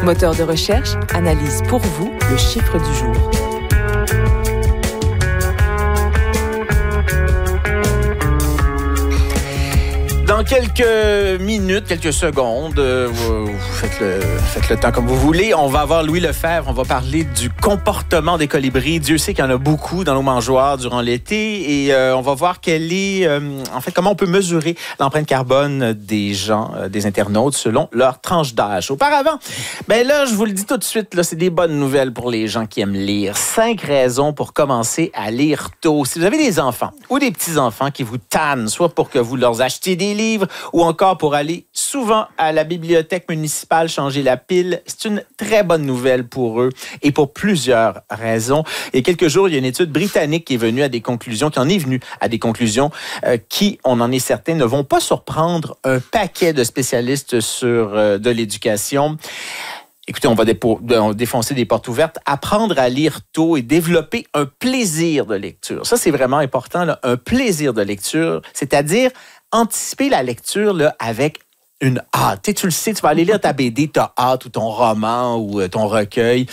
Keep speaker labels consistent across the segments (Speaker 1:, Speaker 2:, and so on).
Speaker 1: Moteur de recherche analyse pour vous le chiffre du jour.
Speaker 2: Dans quelques minutes, quelques secondes, vous faites le temps comme vous voulez. On va avoir Louis Lefebvre. On va parler du comportement des colibris. Dieu sait qu'il y en a beaucoup dans nos mangeoires durant l'été. Et on va voir comment on peut mesurer l'empreinte carbone des gens, des internautes, selon leur tranche d'âge. Auparavant, là, je vous le dis tout de suite, là, c'est des bonnes nouvelles pour les gens qui aiment lire. 5 raisons pour commencer à lire tôt. Si vous avez des enfants ou des petits-enfants qui vous tannent, soit pour que vous leur achetiez des livres, ou encore pour aller souvent à la bibliothèque municipale changer la pile, c'est une très bonne nouvelle pour eux et pour plusieurs raisons. Il y a quelques jours, il y a une étude britannique qui en est venue à des conclusions qui, on en est certain, ne vont pas surprendre un paquet de spécialistes de l'éducation. Écoutez, on va défoncer des portes ouvertes, apprendre à lire tôt et développer un plaisir de lecture. Ça, c'est vraiment important, là, un plaisir de lecture, c'est-à-dire anticiper la lecture là, avec une hâte. Tu le sais, tu vas aller lire ta BD, tu as hâte, ou ton roman, ou ton recueil.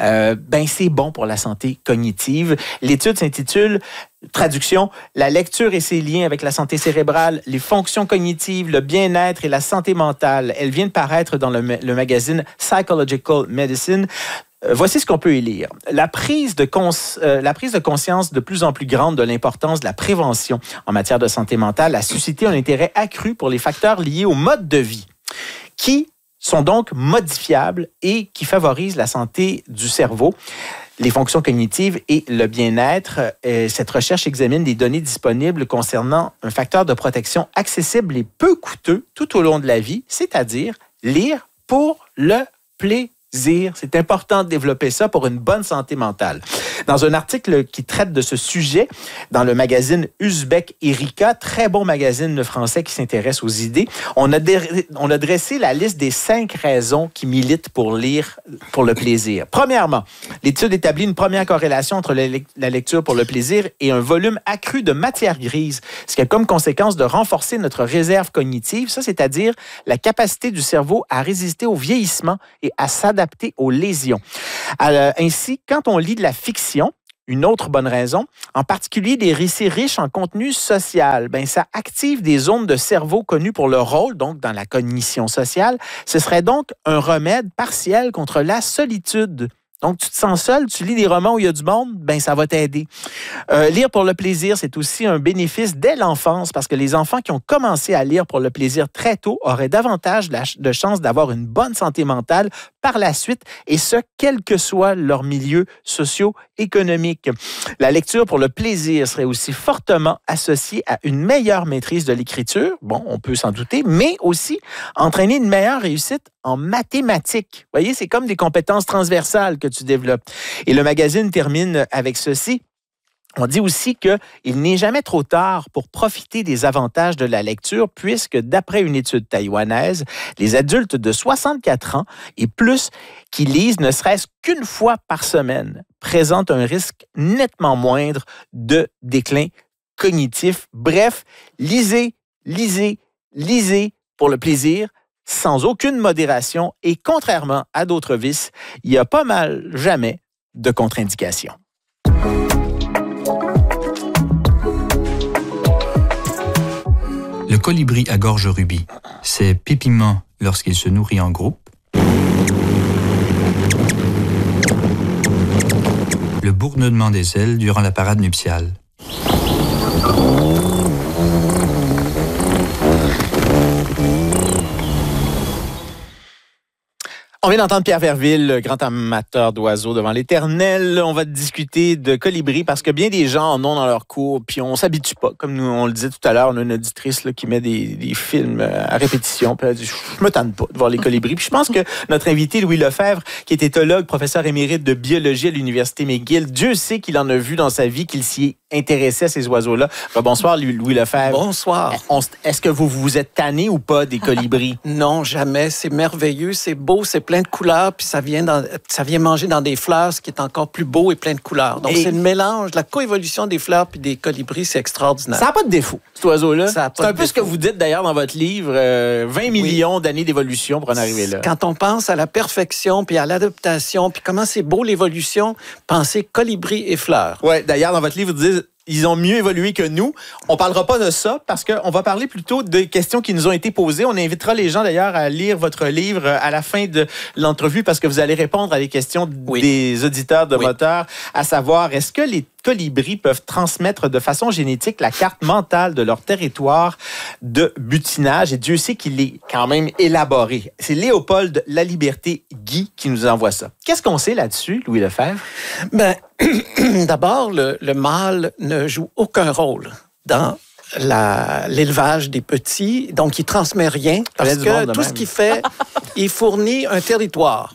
Speaker 2: C'est bon pour la santé cognitive. L'étude s'intitule traduction, la lecture et ses liens avec la santé cérébrale, les fonctions cognitives, le bien-être et la santé mentale. Elle vient de paraître dans le magazine Psychological Medicine. Voici ce qu'on peut y lire. La prise de conscience de plus en plus grande de l'importance de la prévention en matière de santé mentale a suscité un intérêt accru pour les facteurs liés au mode de vie qui sont donc modifiables et qui favorisent la santé du cerveau, les fonctions cognitives et le bien-être. Cette recherche examine des données disponibles concernant un facteur de protection accessible et peu coûteux tout au long de la vie, c'est-à-dire lire pour le plaisir. C'est important de développer ça pour une bonne santé mentale. Dans un article qui traite de ce sujet, dans le magazine Uzbek Erika, très bon magazine français qui s'intéresse aux idées, on a dressé la liste des 5 raisons qui militent pour lire pour le plaisir. Premièrement, l'étude établit une première corrélation entre la lecture pour le plaisir et un volume accru de matière grise, ce qui a comme conséquence de renforcer notre réserve cognitive, ça c'est-à-dire la capacité du cerveau à résister au vieillissement et à s'adapter aux lésions. Ainsi, quand on lit de la fiction, une autre bonne raison, en particulier des récits riches en contenu social, ça active des zones de cerveau connues pour leur rôle, donc dans la cognition sociale. Ce serait donc un remède partiel contre la solitude. Donc, tu te sens seul, tu lis des romans où il y a du monde, ça va t'aider. Lire pour le plaisir, c'est aussi un bénéfice dès l'enfance parce que les enfants qui ont commencé à lire pour le plaisir très tôt auraient davantage de chances d'avoir une bonne santé mentale par la suite, et ce, quel que soit leur milieu socio-économique. La lecture pour le plaisir serait aussi fortement associée à une meilleure maîtrise de l'écriture, on peut s'en douter, mais aussi entraîner une meilleure réussite en mathématiques. Vous voyez, c'est comme des compétences transversales que tu développes. Et le magazine termine avec ceci. On dit aussi qu'il n'est jamais trop tard pour profiter des avantages de la lecture puisque, d'après une étude taïwanaise, les adultes de 64 ans et plus qui lisent ne serait-ce qu'une fois par semaine présentent un risque nettement moindre de déclin cognitif. Bref, lisez pour le plaisir, sans aucune modération et contrairement à d'autres vices, il y a pas mal jamais de contre-indications.
Speaker 3: Le colibri à gorge rubis, c'est pépiment lorsqu'il se nourrit en groupe. Le bourdonnement des ailes durant la parade nuptiale.
Speaker 2: On vient d'entendre Pierre Verville, grand amateur d'oiseaux devant l'Éternel. On va discuter de colibris parce que bien des gens en ont dans leur cours, puis on s'habitue pas. Comme nous, on le disait tout à l'heure, on a une auditrice là, qui met des films à répétition, puis elle dit « Je me tente pas de voir les colibris ». Puis je pense que notre invité, Louis Lefebvre, qui est éthologue, professeur émérite de biologie à l'Université McGill, Dieu sait qu'il en a vu dans sa vie, qu'il s'y intéressait à ces oiseaux-là. Bonsoir, Louis Lefebvre.
Speaker 4: Bonsoir.
Speaker 2: Est-ce que vous êtes tanné ou pas des colibris?
Speaker 4: Non, jamais. C'est merveilleux, c'est beau, c'est plein de couleurs, puis ça vient manger dans des fleurs, ce qui est encore plus beau et plein de couleurs. Donc, c'est le mélange, la coévolution des fleurs puis des colibris, c'est extraordinaire.
Speaker 2: Ça n'a pas de défaut, cet oiseau-là. C'est un peu ce que vous dites d'ailleurs dans votre livre, 20 millions d'années d'évolution pour en arriver là.
Speaker 4: Quand on pense à la perfection, puis à l'adaptation, puis comment c'est beau l'évolution, pensez colibri et fleurs.
Speaker 2: Oui, d'ailleurs, dans votre livre, vous dites ils ont mieux évolué que nous. On parlera pas de ça parce qu'on va parler plutôt des questions qui nous ont été posées. On invitera les gens d'ailleurs à lire votre livre à la fin de l'entrevue parce que vous allez répondre à des questions des auditeurs de Moteur, à savoir, est-ce que les colibris peuvent transmettre de façon génétique la carte mentale de leur territoire de butinage? Et Dieu sait qu'il est quand même élaboré. C'est Léopold Laliberté-Guy qui nous envoie ça. Qu'est-ce qu'on sait là-dessus, Louis Lefebvre?
Speaker 4: Ben, d'abord, le mâle ne joue aucun rôle dans l'élevage des petits, donc il transmet rien parce que tout ce qu'il fait, il fournit un territoire.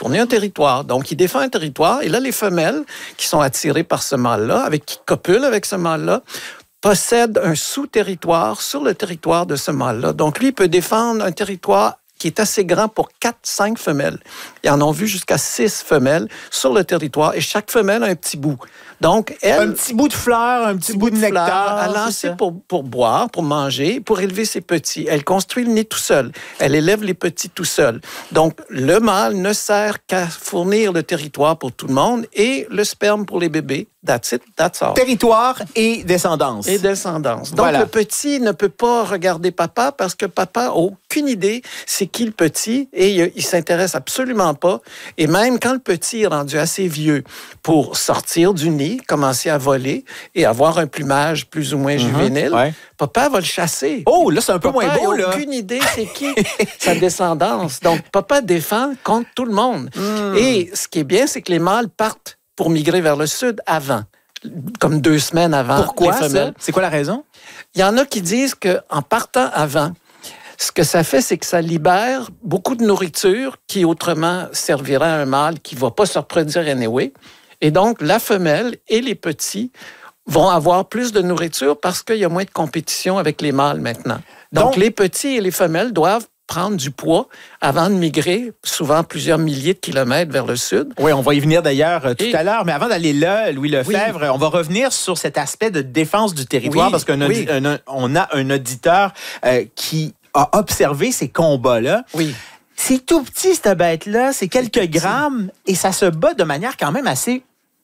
Speaker 4: Donc il défend un territoire. Et là, les femelles qui sont attirées par ce mâle-là, qui copulent avec ce mâle-là, possèdent un sous-territoire sur le territoire de ce mâle-là. Donc lui, il peut défendre un territoire qui est assez grand pour 4-5 femelles. Ils en ont vu jusqu'à 6 femelles sur le territoire et chaque femelle a un petit bout. Donc, elle...
Speaker 2: Un petit bout de fleurs, un petit bout de nectar.
Speaker 4: À lancer pour boire, pour manger, pour élever ses petits. Elle construit le nid tout seul. Elle élève les petits tout seul. Donc, le mâle ne sert qu'à fournir le territoire pour tout le monde et le sperme pour les bébés. That's it, that's all.
Speaker 2: Territoire et descendance.
Speaker 4: Donc, le petit ne peut pas regarder papa parce que papa n'a aucune idée c'est qui le petit et il s'intéresse absolument pas. Et même quand le petit est rendu assez vieux pour sortir du nid, commencer à voler et avoir un plumage plus ou moins juvénile, papa va le chasser.
Speaker 2: Oh, là, c'est un peu moins beau, là.
Speaker 4: Il n'a aucune idée c'est qui sa descendance. Donc, papa défend contre tout le monde. Et ce qui est bien, c'est que les mâles partent pour migrer vers le sud avant, comme 2 semaines avant.
Speaker 2: Pourquoi,
Speaker 4: les femelles.
Speaker 2: ça? C'est quoi la raison?
Speaker 4: Il y en a qui disent qu'en partant avant, ce que ça fait, c'est que ça libère beaucoup de nourriture qui autrement servirait à un mâle qui ne va pas se reproduire anyway. Et donc, la femelle et les petits vont avoir plus de nourriture parce qu'il y a moins de compétition avec les mâles maintenant. Donc, les petits et les femelles doivent prendre du poids avant de migrer, souvent plusieurs milliers de kilomètres vers le sud.
Speaker 2: Oui, on va y venir d'ailleurs tout à l'heure. Mais avant d'aller là, Louis Lefebvre, on va revenir sur cet aspect de défense du territoire parce qu'on a un auditeur qui a observé ces combats-là.
Speaker 4: Oui.
Speaker 2: C'est tout petit, cette bête-là. C'est quelques grammes et ça se bat de manière quand même assez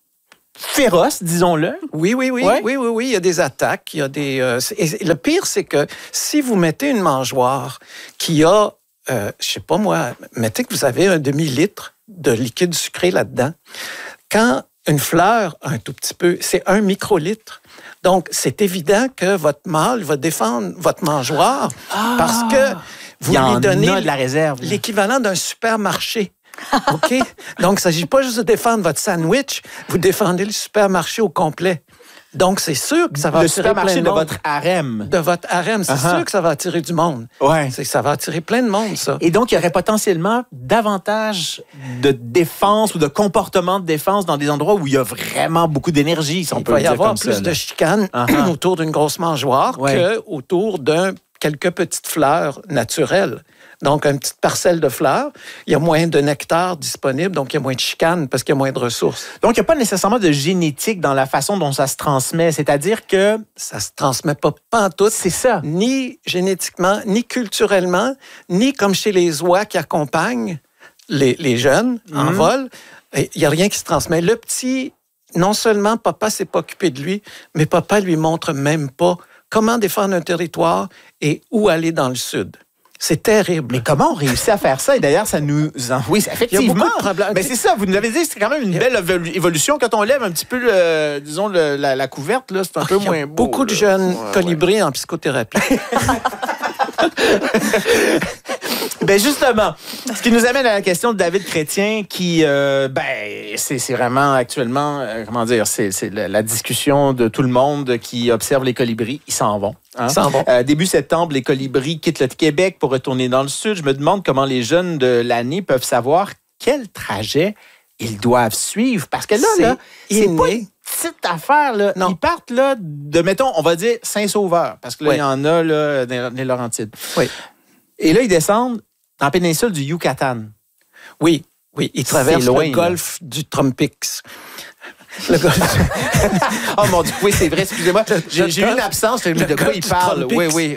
Speaker 2: féroce, disons-le.
Speaker 4: Oui. Il y a des attaques. Il y a des. Et le pire, c'est que si vous mettez une mangeoire qui a, je sais pas moi, mettez que vous avez un demi-litre de liquide sucré là-dedans. Quand une fleur, un tout petit peu, c'est 1 microlitre. Donc, c'est évident que votre mâle va défendre votre mangeoire parce que vous lui donnez
Speaker 2: de la réserve,
Speaker 4: l'équivalent d'un supermarché. OK? Donc, il ne s'agit pas juste de défendre votre sandwich, vous défendez le supermarché au complet. Donc, c'est sûr que ça va attirer plein de monde.
Speaker 2: Le supermarché de votre harem.
Speaker 4: De votre harem. C'est sûr que ça va attirer du monde.
Speaker 2: Ouais.
Speaker 4: Ça va attirer plein de monde, ça.
Speaker 2: Et donc, il y aurait potentiellement davantage de défense ou de comportement de défense dans des endroits où il y a vraiment beaucoup d'énergie, si on peut le dire comme ça.
Speaker 4: Il va y avoir plus de chicanes autour d'une grosse mangeoire qu'autour quelques petites fleurs naturelles. Donc, une petite parcelle de fleurs, il y a moins de nectar disponible, donc il y a moins de chicanes parce qu'il y a moins de ressources.
Speaker 2: Donc, il n'y a pas nécessairement de génétique dans la façon dont ça se transmet, c'est-à-dire que...
Speaker 4: Ça se transmet pas en tout.
Speaker 2: C'est ça.
Speaker 4: Ni génétiquement, ni culturellement, ni comme chez les oies qui accompagnent les jeunes en vol. Il n'y a rien qui se transmet. Le petit, non seulement papa s'est pas occupé de lui, mais papa lui montre même pas comment défendre un territoire et où aller dans le sud. C'est terrible.
Speaker 2: Mais comment on réussit à faire ça? Et d'ailleurs, ça nous... Oui, effectivement.
Speaker 4: Il y a beaucoup de problèmes.
Speaker 2: Mais c'est ça, vous nous l'avez dit, c'est quand même une belle évolution. Quand on lève un petit peu, la couverte, là, c'est un peu moins beau.
Speaker 4: Beaucoup de jeunes colibris en psychothérapie.
Speaker 2: Ben justement, ce qui nous amène à la question de David Chrétien qui, c'est vraiment actuellement, c'est la discussion de tout le monde qui observe les colibris. Ils s'en vont. Hein?
Speaker 4: Ils s'en vont.
Speaker 2: Début septembre, les colibris quittent le Québec pour retourner dans le sud. Je me demande comment les jeunes de l'année peuvent savoir quel trajet ils doivent suivre. Parce que là, c'est pas une petite affaire. Là.
Speaker 4: Non.
Speaker 2: Ils partent là, de, mettons, on va dire Saint-Sauveur. Parce que là, il y en a là, dans les Laurentides.
Speaker 4: Oui.
Speaker 2: Et là, ils descendent dans la péninsule du Yucatan.
Speaker 4: Oui, il traverse
Speaker 2: loin,
Speaker 4: le golfe du Tropics. Le golfe
Speaker 2: Oh mon Dieu, oui, c'est vrai, excusez-moi. J'ai eu une absence, de quoi il parle. Oui,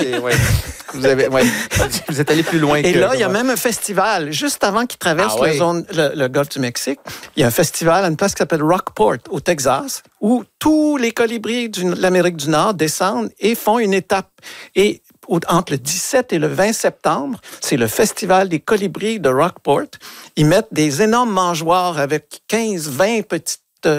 Speaker 2: vous êtes allé plus loin que...
Speaker 4: Et là, il y a même un festival, juste avant qu'il traverse le golfe du Mexique, il y a un festival à une place qui s'appelle Rockport, au Texas, où tous les colibris de l'Amérique du Nord descendent et font une étape. Et entre le 17 et le 20 septembre, c'est le festival des colibris de Rockport. Ils mettent des énormes mangeoires avec 15-20 petites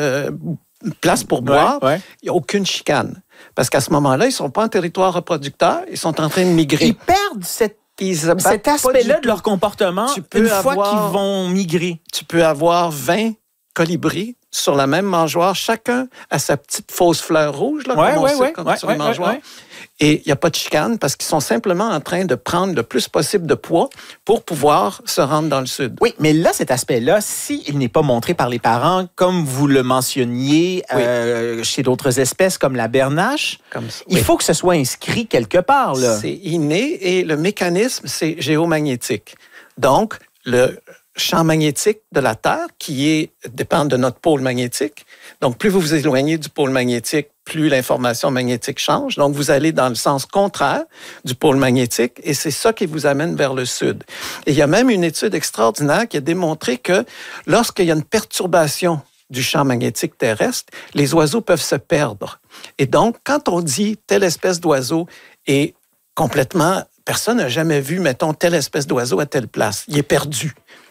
Speaker 4: places pour boire. Il n'y a aucune chicane. Parce qu'à ce moment-là, ils ne sont pas en territoire reproducteur, ils sont en train de migrer.
Speaker 2: Ils perdent cet aspect-là de leur comportement une fois qu'ils vont migrer.
Speaker 4: Tu peux avoir 20 colibris sur la même mangeoire, chacun a sa petite fausse fleur rouge, là, sur les mangeoires. Et il n'y a pas de chicane parce qu'ils sont simplement en train de prendre le plus possible de poids pour pouvoir se rendre dans le sud.
Speaker 2: Oui, mais là, cet aspect-là, s'il n'est pas montré par les parents, comme vous le mentionniez chez d'autres espèces comme la bernache, il faut que ce soit inscrit quelque part. Là.
Speaker 4: C'est inné et le mécanisme, c'est géomagnétique. Donc, le champ magnétique de la Terre, dépend de notre pôle magnétique. Donc, plus vous vous éloignez du pôle magnétique, plus l'information magnétique change. Donc, vous allez dans le sens contraire du pôle magnétique et c'est ça qui vous amène vers le sud. Et il y a même une étude extraordinaire qui a démontré que lorsqu'il y a une perturbation du champ magnétique terrestre, les oiseaux peuvent se perdre. Et donc, quand on dit telle espèce d'oiseau est complètement... Personne n'a jamais vu, mettons, telle espèce d'oiseau à telle place. Il est perdu.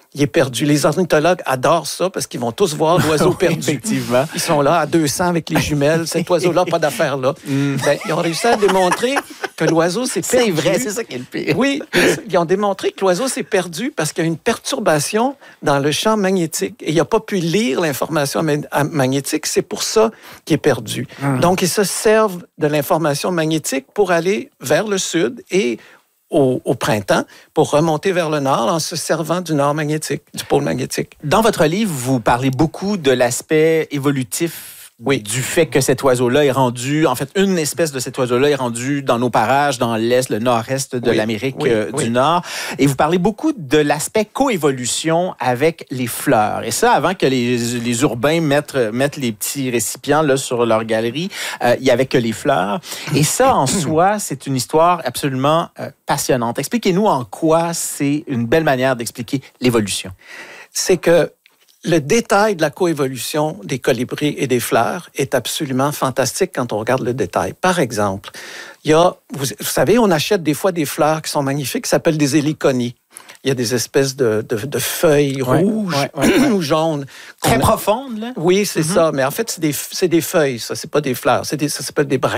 Speaker 4: Les ornithologues adorent ça parce qu'ils vont tous voir l'oiseau perdu.
Speaker 2: Effectivement.
Speaker 4: Ils sont là à 200 avec les jumelles. Cet oiseau-là, pas d'affaire là. Ils ont réussi à démontrer que l'oiseau s'est perdu.
Speaker 2: C'est vrai, c'est ça qui est le pire.
Speaker 4: Oui, ils ont démontré que l'oiseau s'est perdu parce qu'il y a une perturbation dans le champ magnétique. Et il n'a pas pu lire l'information magnétique. C'est pour ça qu'il est perdu. Donc, ils se servent de l'information magnétique pour aller vers le sud et au printemps pour remonter vers le nord en se servant du nord magnétique, du pôle magnétique.
Speaker 2: Dans votre livre, vous parlez beaucoup de l'aspect évolutif du fait que cet oiseau-là est rendu, en fait, une espèce de cet oiseau-là est rendue dans nos parages, dans l'est, le nord-est de l'Amérique du Nord. Et vous parlez beaucoup de l'aspect coévolution avec les fleurs. Et ça, avant que les urbains mettent les petits récipients là, sur leur galerie, il n'y avait que les fleurs. Et ça, en soi, c'est une histoire absolument passionnante. Expliquez-nous en quoi c'est une belle manière d'expliquer l'évolution.
Speaker 4: C'est que le détail de la coévolution des colibris et des fleurs est absolument fantastique quand on regarde le détail. Par exemple, vous savez, on achète des fois des fleurs qui sont magnifiques, qui s'appellent des héliconies. Il y a des espèces de feuilles rouges ou jaunes.
Speaker 2: Très profondes, là?
Speaker 4: Oui, c'est ça. Mais en fait, c'est des feuilles, ça. C'est pas des fleurs. Ça s'appelle des bractées.